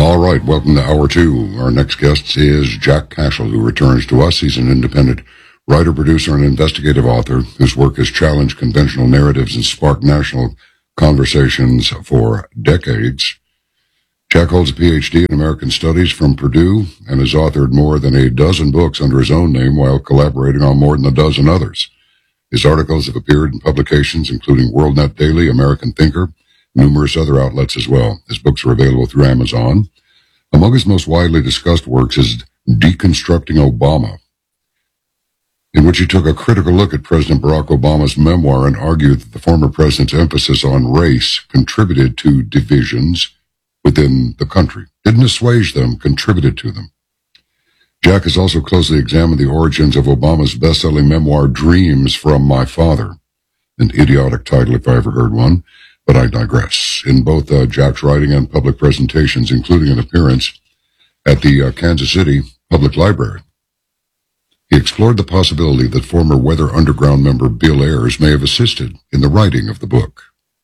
All right, welcome to Hour 2. Our next guest is Jack Cashill, who returns to us. He's an independent writer, producer, and investigative author whose work has challenged conventional narratives and sparked national conversations for decades. Jack holds a Ph.D. in American Studies from Purdue and has authored more than a dozen books under his own name while collaborating on more than a dozen others. His articles have appeared in publications including WorldNet Daily, American Thinker, numerous other outlets as well. His books are available through Amazon. Among his most widely discussed works is Deconstructing Obama, in which he took a critical look at President Barack Obama's memoir and argued that the former president's emphasis on race contributed to divisions within the country. Didn't assuage them, contributed to them. Jack has also closely examined the origins of Obama's best-selling memoir, Dreams from My Father, an idiotic title if I ever heard one. But I digress. In both Jack's writing and public presentations, including an appearance at the Kansas City Public Library, he explored the possibility that former Weather Underground member Bill Ayers may have assisted in the writing of the book.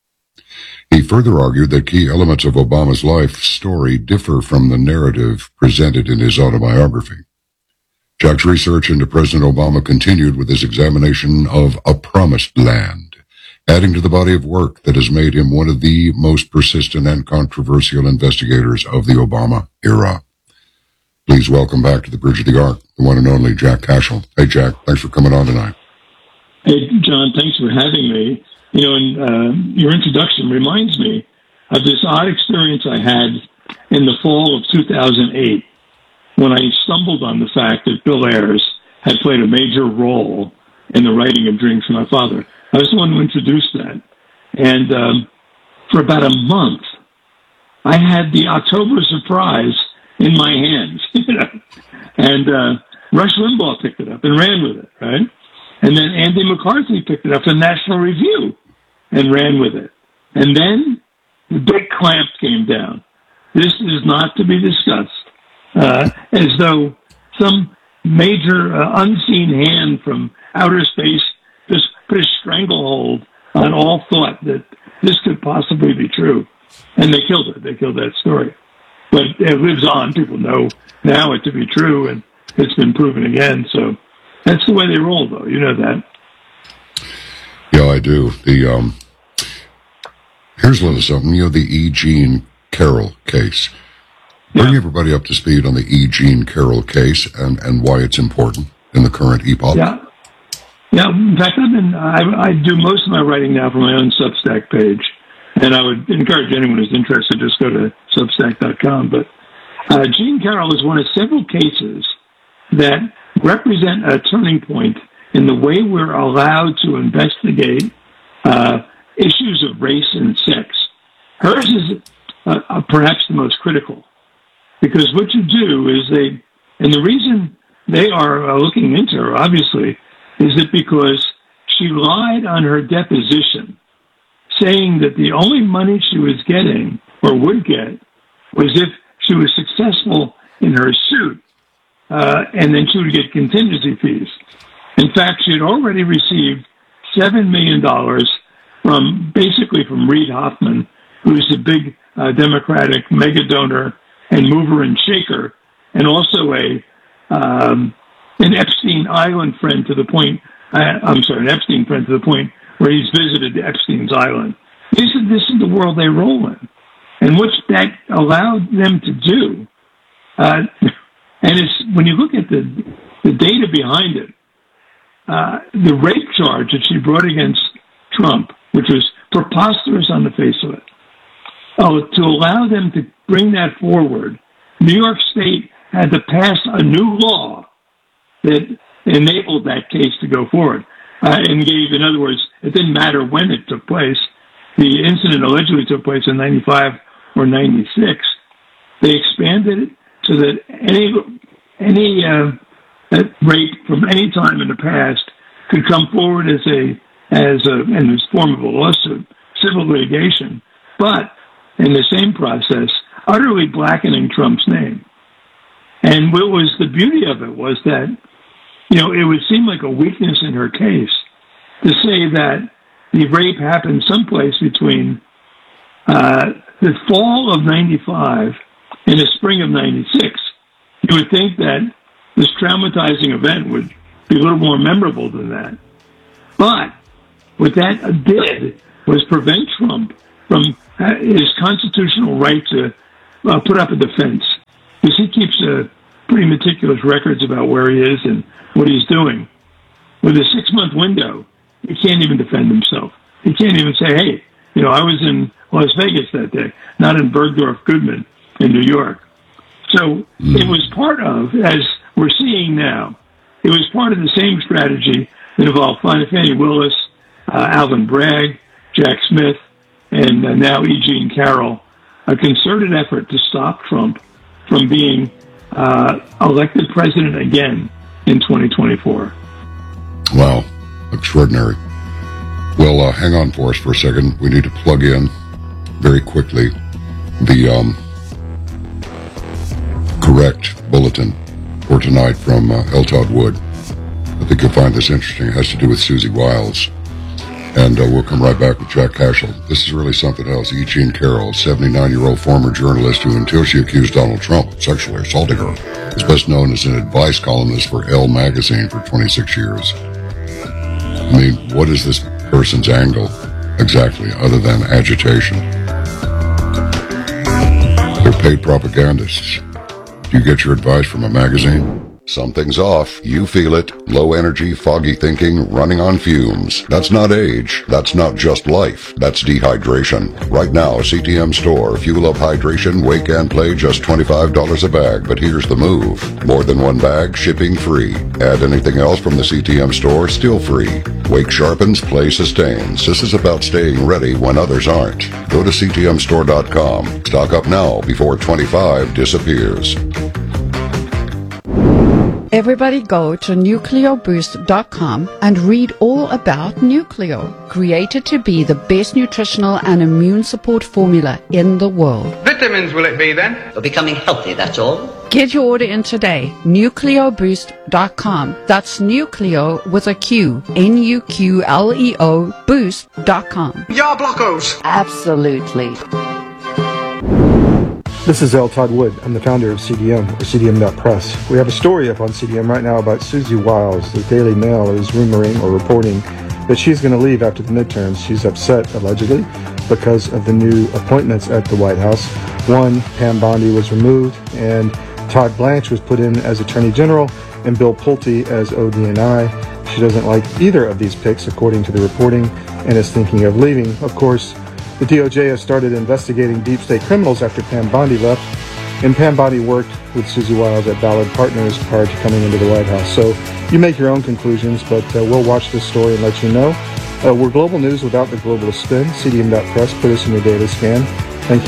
He further argued that key elements of Obama's life story differ from the narrative presented in his autobiography. Jack's research into President Obama continued with his examination of A Promised Land, adding to the body of work that has made him one of the most persistent and controversial investigators of the Obama era. Please welcome back to the Bridge of the Ark, the one and only Jack Cashill. Hey, Jack, thanks for coming on tonight. Hey, John, thanks for having me. You know, and your introduction reminds me of this odd experience I had in the fall of 2008 when I stumbled on the fact that Bill Ayers had played a major role in the writing of Dreams from My Father. I was the one who introduced that. And for about a month, I had the October surprise in my hands. And Rush Limbaugh picked it up and ran with it, right? And then Andy McCarthy picked it up in National Review and ran with it. And then the big clamp came down. This is not to be discussed, as though some major unseen hand from outer space just put a stranglehold on all thought that this could possibly be true. And they killed it. They killed that story. But it lives on. People know now it to be true, and it's been proven again. So that's the way they roll, though. You know that. Yeah, I do. Here's a little something. You know, the E. Jean Carroll case. Bring everybody up to speed on the E. Jean Carroll case and why it's important in the current epoch. Yeah, in fact, I do most of my writing now from my own Substack page, and I would encourage anyone who's interested to just go to Substack.com. But Jean Carroll is one of several cases that represent a turning point in the way we're allowed to investigate issues of race and sex. Hers is perhaps the most critical, because what you do is and the reason they are looking into her, obviously, is it because she lied on her deposition, saying that the only money she was getting, or would get, was if she was successful in her suit, and then she would get contingency fees. In fact, she had already received $7 million from Reid Hoffman, who's a big Democratic mega donor and mover and shaker, and also an Epstein Island friend to the point, an Epstein friend to the point where he's visited Epstein's Island. This is the world they roll in. And what that allowed them to do, and it's, when you look at the data behind it, the rape charge that she brought against Trump, which was preposterous on the face of it, to allow them to bring that forward, New York State had to pass a new law that enabled that case to go forward. And gave, in other words, it didn't matter when it took place. The incident allegedly took place in 95 or 96. They expanded it so that any rape from any time in the past could come forward as in the form of a lawsuit, civil litigation, but in the same process, utterly blackening Trump's name. And what was the beauty of it was that, you know, it would seem like a weakness in her case to say that the rape happened someplace between the fall of 95 in the spring of 96. You would think that this traumatizing event would be a little more memorable than that. But what that did was prevent Trump from his constitutional right to put up a defense. Because he keeps pretty meticulous records about where he is and what he's doing. With a 6-month window, he can't even defend himself. He can't even say, hey, I was in Las Vegas that day, not in Bergdorf Goodman in New York. So it was part of, as we're seeing now, it was part of the same strategy that involved Fannie Willis, Alvin Bragg, Jack Smith, and now E. Jean Carroll, a concerted effort to stop Trump from being elected president again in 2024. Wow, extraordinary. Well, hang on for us for a second. We need to plug in very quickly the correct bulletin for tonight from L. Todd Wood. I think you'll find this interesting. It has to do with Susie Wiles. And we'll come right back with Jack Cashel. This is really something else. E. Jean Carroll, 79-year-old former journalist who, until she accused Donald Trump of sexually assaulting her, is best known as an advice columnist for Elle magazine for 26 years. I mean, what is this person's angle exactly, other than agitation? They're paid propagandists. Do you get your advice from a magazine? Something's off. You feel it. Low energy, foggy thinking, running on fumes. That's not age. That's not just life. That's dehydration. Right now, CTM Store. Fuel up hydration, wake and play, just $25 a bag. But here's the move. More than one bag, shipping free. Add anything else from the CTM Store, still free. Wake sharpens, play sustains. This is about staying ready when others aren't. Go to CTMStore.com. Stock up now before 25 disappears. Everybody go to nucleoboost.com and read all about Nucleo, created to be the best nutritional and immune support formula in the world. Vitamins will it be then? You're becoming healthy, that's all. Get your order in today, nucleoboost.com. That's Nucleo with a Q, Nuqleo boost.com. Ya blockos! Absolutely. This is L. Todd Wood. I'm the founder of CDM, or CDM.press. We have a story up on CDM right now about Susie Wiles. The Daily Mail is rumoring or reporting that she's going to leave after the midterms. She's upset, allegedly, because of the new appointments at the White House. One, Pam Bondi was removed, and Todd Blanche was put in as Attorney General, and Bill Pulte as ODNI. She doesn't like either of these picks, according to the reporting, and is thinking of leaving. Of course, the DOJ has started investigating deep state criminals after Pam Bondi left, and Pam Bondi worked with Susie Wiles at Ballard Partners prior to coming into the White House. So you make your own conclusions, but we'll watch this story and let you know. We're global news without the globalist spin. CDM.press, put us in your daily scan. Thank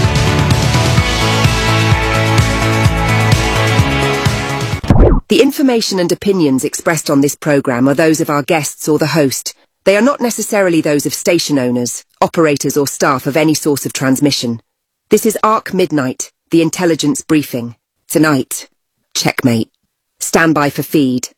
you. The information and opinions expressed on this program are those of our guests or the host. They are not necessarily those of station owners, operators or staff of any source of transmission. This is Arc Midnight, the intelligence briefing. Tonight, checkmate. Stand by for feed.